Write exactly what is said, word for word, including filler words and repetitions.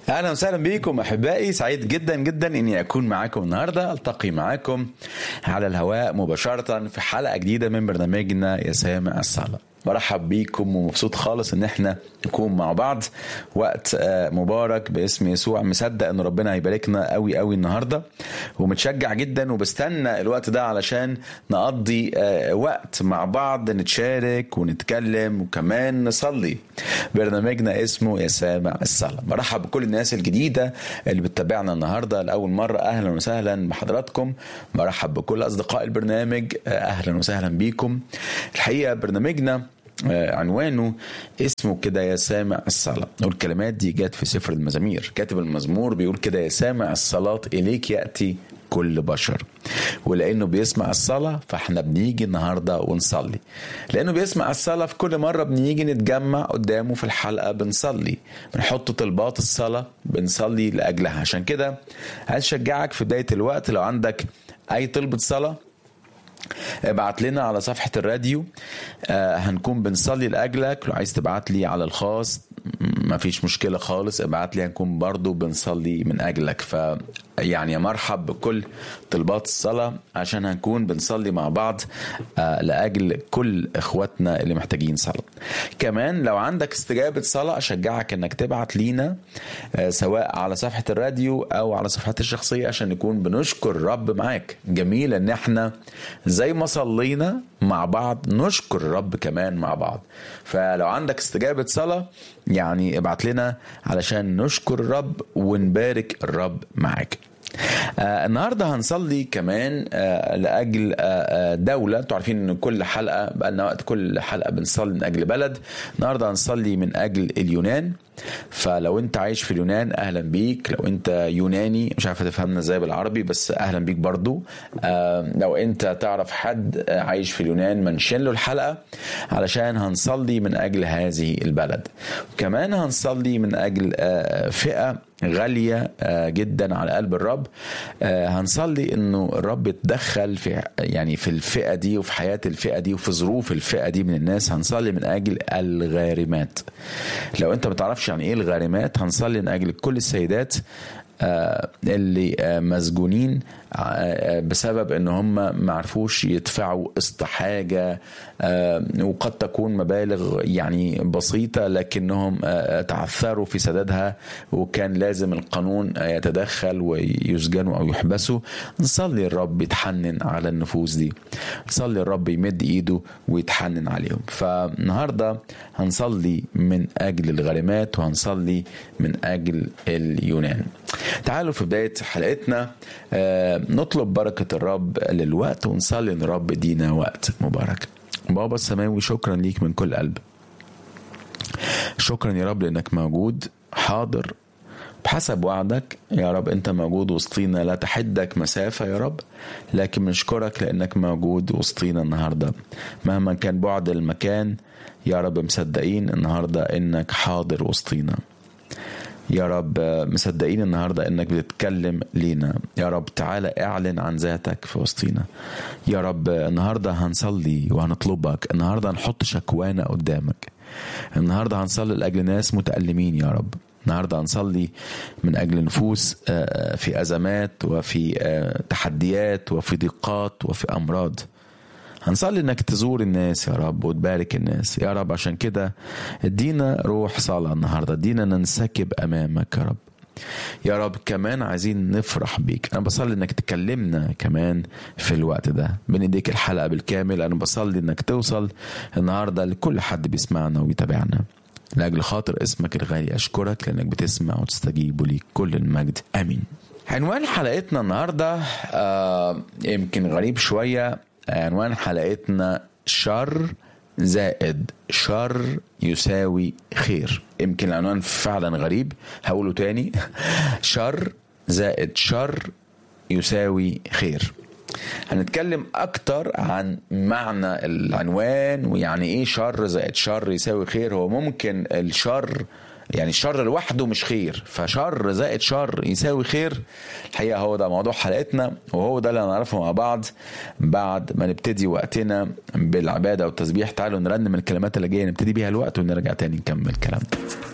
اهلا وسهلا بكم احبائي، سعيد جدا جدا اني اكون معاكم النهارده، التقي معاكم على الهواء مباشره في حلقه جديده من برنامجنا يا سامع الصلاه. برحب بيكم ومبسوط خالص ان احنا نكون مع بعض وقت مبارك باسم يسوع. مصدق ان ربنا هيباركنا قوي قوي النهارده، ومتشجع جدا وبستنى الوقت ده علشان نقضي وقت مع بعض، نتشارك ونتكلم وكمان نصلي. برنامجنا اسمه يا سامع الصلاه. برحب بكل الناس الجديده اللي بتتابعنا النهارده لاول مره، اهلا وسهلا بحضراتكم. برحب بكل اصدقاء البرنامج، اهلا وسهلا بيكم. الحقيقه برنامجنا عنوانه اسمه كده يا سامع الصلاة، والكلمات دي جات في سفر المزامير. كاتب المزمور بيقول كده: يا سامع الصلاة إليك يأتي كل بشر. ولأنه بيسمع الصلاة فاحنا بنيجي النهاردة ونصلي، لأنه بيسمع الصلاة في كل مرة بنيجي نتجمع قدامه في الحلقة بنصلي، بنحط طلبات الصلاة بنصلي لأجلها. عشان كده عايز أشجعك في بداية الوقت، لو عندك أي طلبة صلاة ابعت لنا على صفحة الراديو، آه هنكون بنصلي لأجلك. لو عايز تبعت لي على الخاص ما فيش مشكلة خالص، ابعت لي هنكون برضو بنصلي من أجلك. ف يعني مرحب بكل طلبات الصلاة عشان هنكون بنصلي مع بعض آه لأجل كل إخواتنا اللي محتاجين صلاة. كمان لو عندك استجابة صلاة أشجعك أنك تبعت لينا آه سواء على صفحة الراديو أو على صفحات الشخصية عشان نكون بنشكر الرب معاك. جميل أن احنا زي ما صلينا مع بعض نشكر الرب كمان مع بعض. فلو عندك استجابة صلاة يعني ابعت لنا علشان نشكر الرب ونبارك الرب معاك. آه النهاردة هنصلي كمان آه لأجل آه دولة. انتوا عارفين ان كل حلقة بقى لنا وقت، كل حلقة بنصلي من أجل بلد. النهاردة هنصلي من أجل اليونان. فلو انت عايش في اليونان اهلا بيك. لو انت يوناني مش عارف تفهمنا ازاي بالعربي بس اهلا بيك برضو. آه لو انت تعرف حد عايش في اليونان منشن له الحلقة علشان هنصلي من اجل هذه البلد. وكمان هنصلي من اجل آه فئة غالية آه جدا على قلب الرب. آه هنصلي انه الرب يتدخل في يعني في الفئة دي وفي حياة الفئة دي وفي ظروف الفئة دي من الناس. هنصلي من اجل الغارمات. لو انت بتعرفش يعني ايه الغارمات هنصلي من اجل كل السيدات آه اللي آه مسجونين آه بسبب ان هم ما عرفوش يدفعوا قسط حاجه، آه وقد تكون مبالغ يعني بسيطه لكنهم آه تعثروا في سدادها وكان لازم القانون آه يتدخل ويسجنوا او يحبسوا. نصلي الرب يتحنن على النفوس دي، نصلي الرب يمد ايده ويتحنن عليهم. فالنهارده هنصلي من اجل الغارمات وهنصلي من اجل اليونان. تعالوا في بداية حلقتنا آه نطلب بركة الرب للوقت ونصلي ان الرب يدينا وقت مبارك. بابا السماوي شكرا ليك من كل قلب، شكرا يا رب لانك موجود حاضر بحسب وعدك يا رب. انت موجود وسطينا، لا تحدك مسافة يا رب، لكن بنشكرك لانك موجود وسطينا النهاردة مهما كان بعد المكان يا رب. مصدقين النهاردة انك حاضر وسطينا يا رب، مصدقين النهاردة انك بتتكلم لينا يا رب. تعالى اعلن عن ذاتك في وسطينا يا رب. النهاردة هنصلي وهنطلبك، النهاردة هنحط شكوانا قدامك، النهاردة هنصلي لأجل ناس متألمين يا رب. النهاردة هنصلي من أجل نفوس في أزمات وفي تحديات وفي ضيقات وفي أمراض. هنصلي انك تزور الناس يا رب وتبارك الناس يا رب. عشان كده ادينا روح صلاة النهاردة، ادينا ننسكب امامك يا رب. يا رب كمان عايزين نفرح بيك. انا بصلي انك تكلمنا كمان في الوقت ده، بنديك الحلقة بالكامل. انا بصلي انك توصل النهاردة لكل حد بيسمعنا ويتابعنا لأجل خاطر اسمك الغالي. اشكرك لانك بتسمع وتستجيب وليك كل المجد، امين. عنوان حلقتنا النهاردة آه يمكن غريب شوية. عنوان حلقتنا شر زائد شر يساوي خير. يمكن العنوان فعلا غريب، هقوله تاني: شر زائد شر يساوي خير. هنتكلم اكتر عن معنى العنوان ويعني ايه شر زائد شر يساوي خير. هو ممكن الشر يعني الشر لوحده مش خير، فشر زائد شر يساوي خير. الحقيقة هو ده موضوع حلقتنا، وهو ده اللي هنعرفه مع بعض بعد ما نبتدي وقتنا بالعبادة والتسبيح. تعالوا نرنم الكلمات اللي جاية نبتدي بيها الوقت ونرجع تاني نكمل كلامنا.